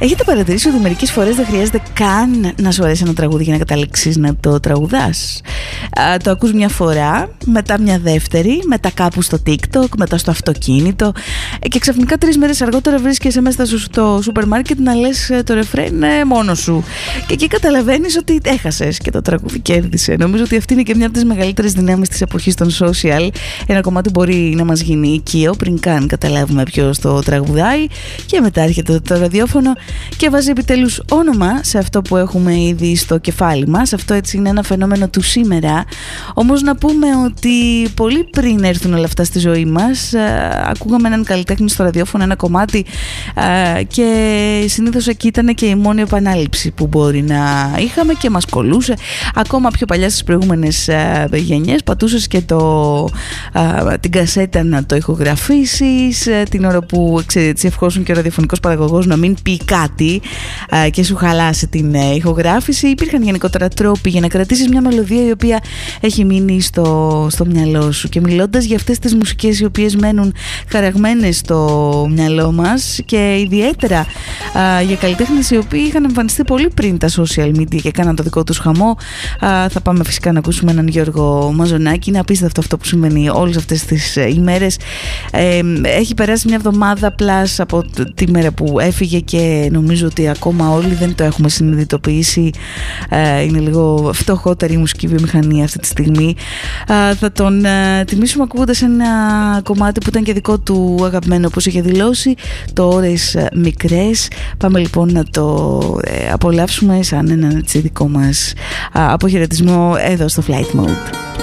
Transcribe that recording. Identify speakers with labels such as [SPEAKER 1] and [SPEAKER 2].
[SPEAKER 1] Έχετε παρατηρήσει ότι μερικές φορές δεν χρειάζεται καν να σου αρέσει ένα τραγούδι για να καταλήξεις να το τραγουδάς? Το ακούς μια φορά, μετά μια δεύτερη, μετά κάπου στο TikTok, μετά στο αυτοκίνητο και ξαφνικά 3 μέρες αργότερα βρίσκεσαι μέσα στο σούπερ μάρκετ να λες το ρεφρέν μόνος σου. Και εκεί καταλαβαίνεις ότι έχασες και το τραγούδι κέρδισε. Νομίζω ότι αυτή είναι και μια από τις μεγαλύτερες δυνάμεις της εποχής των social. Ένα κομμάτι μπορεί να μας γίνει οικείο πριν καν καταλάβουμε ποιος το τραγουδάει, και μετά έρχεται το ραδιόφωνο και βάζει επιτέλους όνομα σε αυτό που έχουμε ήδη στο κεφάλι μας. Αυτό έτσι είναι ένα φαινόμενο του σήμερα. Όμως να πούμε ότι πολύ πριν έρθουν όλα αυτά στη ζωή μας, ακούγαμε έναν καλλιτέχνη στο ραδιόφωνο, ένα κομμάτι, και συνήθως εκεί ήταν και η μόνη επανάληψη που μπορεί να είχαμε και μας κολούσε. Ακόμα πιο παλιά στις προηγούμενες γενιές πατούσες και την κασέτα να το ηχογραφήσεις την ώρα που ευχόσουν και ο ραδιοφωνικός παραγωγός να μην πει κάτι και σου χαλάσει την ηχογράφηση. Υπήρχαν γενικότερα τρόποι για να κρατήσεις μια μελωδία η οποία έχει μείνει στο μυαλό σου. Και μιλώντας για αυτές τις μουσικές οι οποίες μένουν χαραγμένες στο μυαλό μας, και ιδιαίτερα για καλλιτέχνες οι οποίοι είχαν εμφανιστεί πολύ πριν τα social media και κάναν το δικό τους χαμό, θα πάμε φυσικά να ακούσουμε έναν Γιώργο Μαζονάκη. Είναι απίστευτο αυτό που συμβαίνει όλες αυτές τις ημέρες. Έχει περάσει μια εβδομάδα πλάς από τη μέρα που έφυγε και νομίζω ότι ακόμα όλοι δεν το έχουμε συνειδητοποιήσει. Είναι λίγο φτωχότερη η μουσική βιομηχανία αυτή τη στιγμή. Θα τον τιμήσουμε ακούγοντας ένα κομμάτι που ήταν και δικό του αγαπημένο, όπως είχε δηλώσει, το Ώρες Μικρές. Πάμε λοιπόν να το απολαύσουμε σαν έναν δικό μας αποχαιρετισμό εδώ στο Flight Mode.